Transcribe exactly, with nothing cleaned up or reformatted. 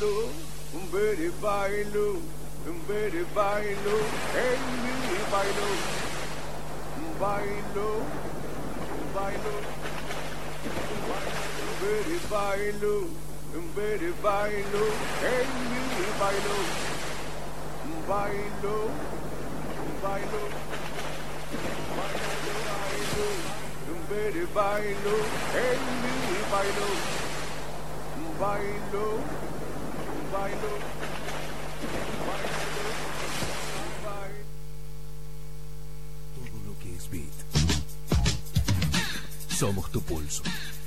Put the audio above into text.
bailo, bere bailo, bere bailo, hey mi bailo, bailo, bailo, bere bailo, bere bailo, hey mi bailo, bailo, bailo, bailo, bere bailo, hey mi bailo. Bailo, bailo, bailo, bailo. Todo lo que es beat. Somos tu pulso.